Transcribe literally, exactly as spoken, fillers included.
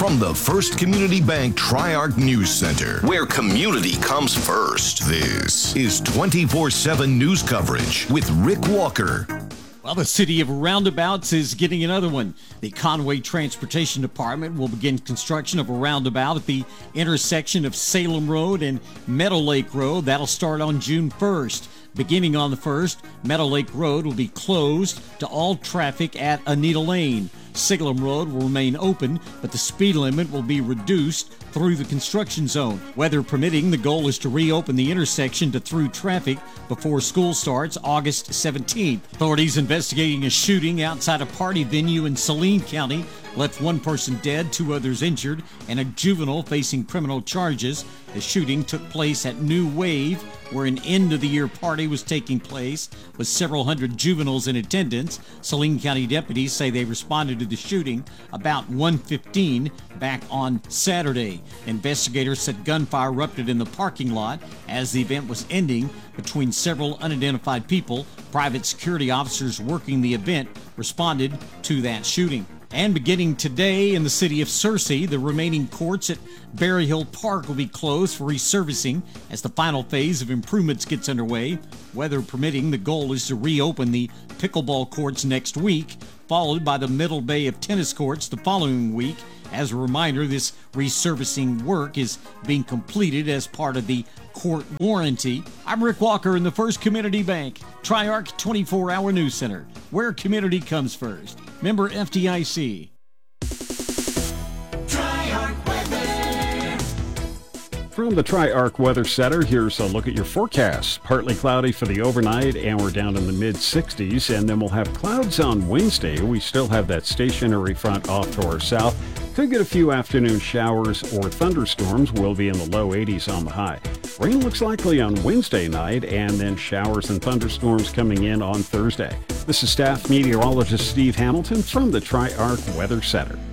From the First Community Bank Tri-Arc News Center, where community comes first, this is twenty-four seven news coverage with Rick Walker. Well, the city of Roundabouts is getting another one. The Conway Transportation Department will begin construction of a roundabout at the intersection of Salem Road and Meadow Lake Road. That'll start on June first. Beginning on the first, Meadow Lake Road will be closed to all traffic at Anita Lane. Salem Road will remain open, but the speed limit will be reduced through the construction zone. Weather permitting, the goal is to reopen the intersection to through traffic before school starts August seventeenth. Authorities investigating a shooting outside a party venue in Saline County left one person dead, two others injured, and a juvenile facing criminal charges. The shooting took place at New Wave, where an end-of-the-year party was taking place with several hundred juveniles in attendance. Saline County deputies say they responded to the shooting about one fifteen back on Saturday. Investigators said gunfire erupted in the parking lot as the event was ending between several unidentified people. Private security officers working the event responded to that shooting. And beginning today in the city of Searcy, the remaining courts at Berry Hill Park will be closed for resurfacing as the final phase of improvements gets underway. Weather permitting, the goal is to reopen the pickleball courts next week, followed by the Middle Bay of tennis courts the following week. As a reminder, this resurfacing work is being completed as part of the court warranty. I'm Rick Walker in the First Community Bank Tri-Arc twenty-four hour News Center, where community comes first. Member F D I C. Tri-Arc Weather. From the Tri-Arc Weather Center, here's a look at your forecast. Partly cloudy for the overnight, and we're down in the mid sixties, and then we'll have clouds on Wednesday. We still have that stationary front off to our south. Could get a few afternoon showers or thunderstorms. We'll be in the low eighties on the high. Rain looks likely on Wednesday night, and then showers and thunderstorms coming in on Thursday. This is staff meteorologist Steve Hamilton from the Tri-Arc Weather Center.